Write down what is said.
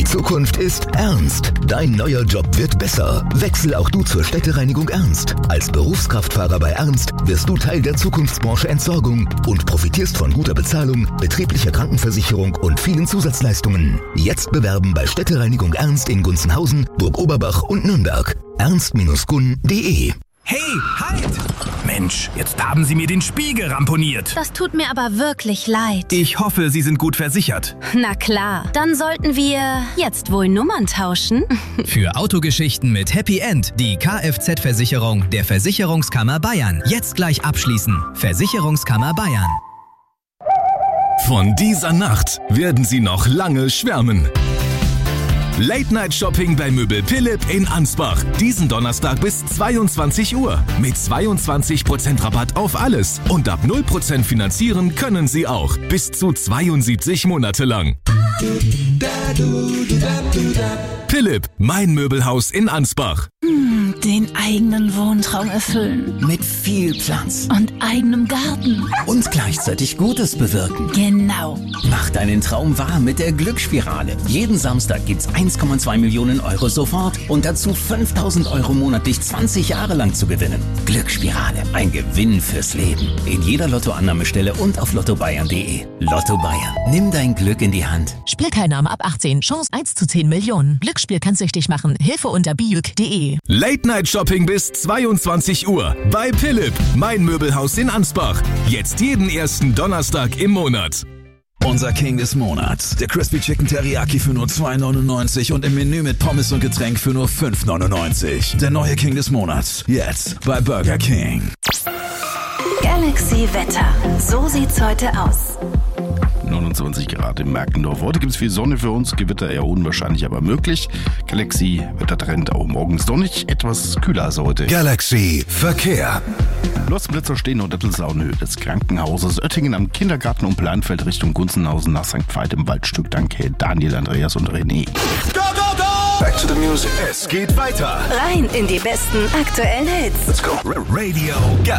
Zukunft ist ernst. Dein neuer Job wird besser. Wechsel auch du zur Städtereinigung Ernst. Als Berufskraftfahrer bei Ernst wirst du Teil der Zukunftsbranche Entsorgung und profitierst von guter Bezahlung, betrieblicher Krankenversicherung und vielen Zusatzleistungen. Jetzt bewerben bei Städtereinigung Ernst in Gunzenhausen, Burg-Oberbach und Nürnberg. ernst-gun.de. Hey, halt! Mensch, jetzt haben Sie mir den Spiegel ramponiert. Das tut mir aber wirklich leid. Ich hoffe, Sie sind gut versichert. Na klar, dann sollten wir jetzt wohl Nummern tauschen. Für Autogeschichten mit Happy End die Kfz-Versicherung der Versicherungskammer Bayern. Jetzt gleich abschließen. Versicherungskammer Bayern. Von dieser Nacht werden Sie noch lange schwärmen. Late-Night-Shopping bei Möbel Philipp in Ansbach. Diesen Donnerstag bis 22 Uhr. Mit 22% Rabatt auf alles. Und ab 0% finanzieren können Sie auch. Bis zu 72 Monate lang. Philipp, mein Möbelhaus in Ansbach. Den eigenen Wohntraum erfüllen. Mit viel Platz. Und eigenem Garten. Und gleichzeitig Gutes bewirken. Genau. Mach deinen Traum wahr mit der Glücksspirale. Jeden Samstag gibt's 1,2 Millionen Euro sofort und dazu 5.000 Euro monatlich 20 Jahre lang zu gewinnen. Glücksspirale, ein Gewinn fürs Leben. In jeder Lottoannahmestelle und auf lottobayern.de. Lotto Bayern, nimm dein Glück in die Hand. Spielteilnahme ab 18, Chance 1 zu 10 Millionen. Glücksspiel kann süchtig machen. Hilfe unter biuk.de. Late-Night-Shopping bis 22 Uhr bei Philipp, mein Möbelhaus in Ansbach. Jetzt jeden ersten Donnerstag im Monat. Unser King des Monats. Der Crispy Chicken Teriyaki für nur $2,99 und im Menü mit Pommes und Getränk für nur $5,99. Der neue King des Monats. Jetzt bei Burger King. Galaxy Wetter. So sieht's heute aus. 29 Grad im Merkendorf. Heute gibt es viel Sonne für uns, Gewitter eher unwahrscheinlich, aber möglich. Galaxy Wettertrend auch morgens sonnig, etwas kühler als heute. Galaxy Verkehr. Losblitzer stehen unter Höhe des Krankenhauses Oettingen am Kindergarten und Planfeld Richtung Gunzenhausen nach St. Veit im Waldstück. Danke Daniel, Andreas und René. Go, go, go! Back to the music. Es geht weiter. Rein in die besten aktuellen Hits. Let's go. Radio